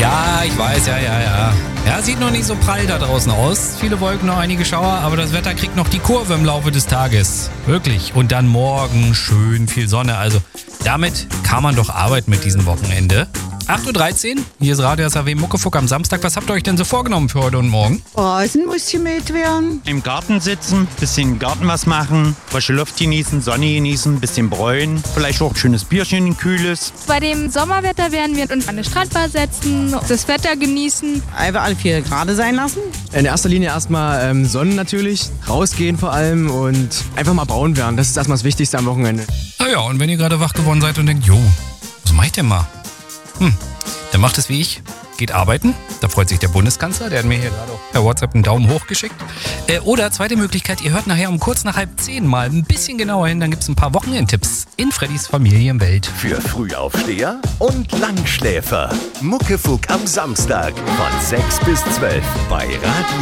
Ja, ich weiß, ja. Ja, sieht noch nicht so prall da draußen aus. Viele Wolken, noch einige Schauer, aber das Wetter kriegt noch die Kurve im Laufe des Tages. Wirklich. Und dann morgen schön viel Sonne. Also damit kann man doch arbeiten mit diesem Wochenende. 8.13 Uhr, hier ist Radio SAW Muckefuck am Samstag. Was habt ihr euch denn so vorgenommen für heute und morgen? Rasen muss gemäht werden. Im Garten sitzen, bisschen im Garten was machen, frische Luft genießen, Sonne genießen, bisschen bräunen, vielleicht auch ein schönes Bierchen, ein kühles. Bei dem Sommerwetter werden wir uns an eine Strandbar setzen, das Wetter genießen. Einfach alle 4 Grad sein lassen. In erster Linie erstmal Sonnen natürlich, rausgehen vor allem und einfach mal braun werden. Das ist erstmal das Wichtigste am Wochenende. Naja, und wenn ihr gerade wach geworden seid und denkt, jo, was mach ich denn mal? Dann macht es wie ich. Geht arbeiten. Da freut sich der Bundeskanzler. Der hat mir hier gerade auch per WhatsApp einen Daumen hoch geschickt. Oder zweite Möglichkeit, ihr hört nachher um kurz nach 9:30 mal ein bisschen genauer hin. Dann gibt es ein paar Wochenendtipps in Freddys Familienwelt. Für Frühaufsteher und Langschläfer. Muckefuck am Samstag von 6 bis 12 bei Radio